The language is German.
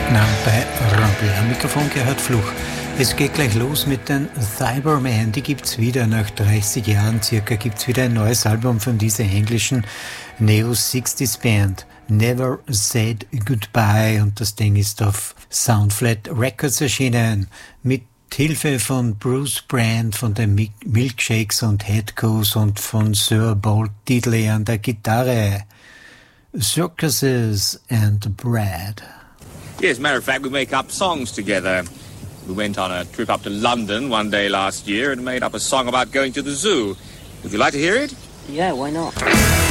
Vietnam bei Rumble. Am Mikrofon gehört Fluch. Es geht gleich los mit den Cybermen. Die gibt's wieder nach 30 Jahren circa. Gibt's wieder ein neues Album von dieser englischen Neo-60s Band. Never Said Goodbye. Und das Ding ist auf Soundflat Records erschienen. Mit Hilfe von Bruce Brand von den Milkshakes und Headco's und von Sir Bold Diddley an der Gitarre. Circuses and Bread. Yes, as a matter of fact, we make up songs together. We went on a trip up to London one day last year and made up a song about going to the zoo. Would you like to hear it? Yeah, why not?